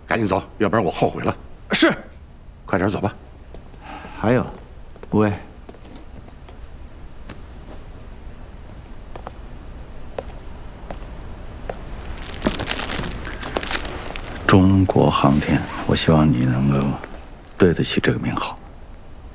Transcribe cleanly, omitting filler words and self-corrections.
赶紧走，要不然我后悔了。 是， 快点走吧。 还有，吴畏， 中国航天，我希望你能够对得起这个名号。